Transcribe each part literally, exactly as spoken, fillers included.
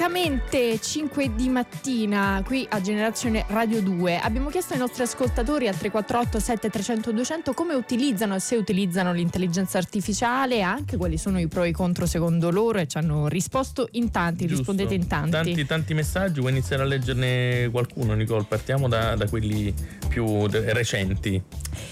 Francamente cinque di mattina qui a Generazione Radio due abbiamo chiesto ai nostri ascoltatori al tre quattro otto sette tre zero zero due zero zero come utilizzano e se utilizzano l'intelligenza artificiale e anche quali sono i pro e i contro secondo loro, e ci hanno risposto in tanti. Giusto. Rispondete in tanti. Tanti tanti messaggi, vuoi iniziare a leggerne qualcuno, Nicole? Partiamo da, da quelli più recenti.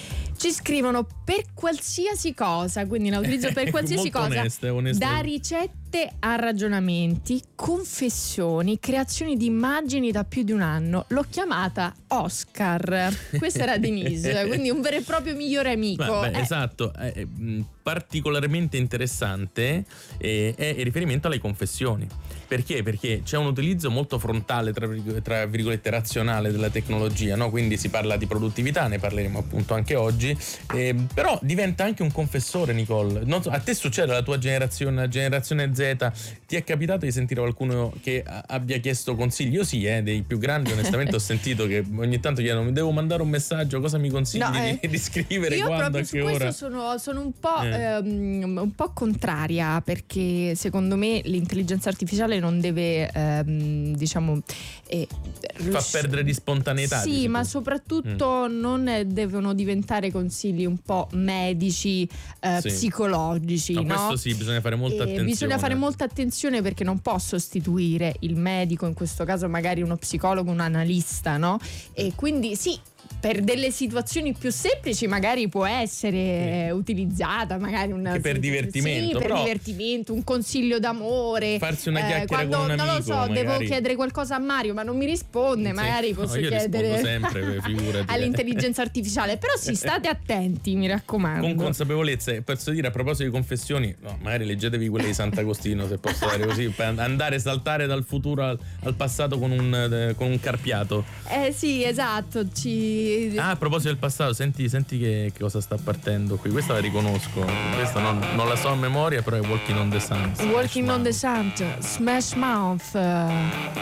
Ci scrivono per qualsiasi cosa, quindi la utilizzo per qualsiasi cosa, oneste, oneste. Da ricette a ragionamenti, confessioni, creazioni di immagini da più di un anno. L'ho chiamata Oscar. Questa era Denise, quindi un vero e proprio migliore amico. Beh, beh, eh. Esatto, è particolarmente interessante è, è il riferimento alle confessioni. Perché? Perché c'è un utilizzo molto frontale, tra, tra virgolette razionale della tecnologia, no? Quindi si parla di produttività, ne parleremo appunto anche oggi, eh, però diventa anche un confessore, Nicole. Non so, a te succede, la tua generazione, la generazione Z, ti è capitato di sentire qualcuno che abbia chiesto consigli? Io sì, eh, dei più grandi onestamente ho sentito che ogni tanto chiedono: mi devo mandare un messaggio, cosa mi consigli No, eh, di, di scrivere, io quando, proprio a su che ora? questo sono, sono un po' Eh. ehm, un po' contraria, perché secondo me l'intelligenza artificiale non deve ehm, diciamo eh, Fa perdere di spontaneità. sì, ma tu. soprattutto mm. non devono diventare consigli un po' medici, eh, Sì. psicologici, No, no? questo sì, bisogna fare molta E attenzione. bisogna fare molta attenzione, perché non può sostituire il medico, in questo caso magari uno psicologo, un analista, no? E quindi sì, per delle situazioni più semplici magari può essere sì. utilizzata, magari una, che per divertimento, sì, per però divertimento, un consiglio d'amore, farsi una chiacchiera eh, quando, con un amico, non lo so, magari. devo chiedere qualcosa a Mario ma non mi risponde, Sì. magari posso no, io chiedere sempre, figurati. all'intelligenza artificiale. Però sì, state attenti, mi raccomando, con consapevolezza. E posso dire, a proposito di confessioni, no, magari leggetevi quelle di Sant'Agostino, se posso dare così, per andare a saltare dal futuro al, al passato con un, eh, con un carpiato. Eh sì, esatto. Ci... Ah, a proposito del passato, senti, senti che, che cosa sta partendo qui. Questa la riconosco, questa non, non la so a memoria, però è Walking on the Sun. Walking on the Sun, Smash Mouth.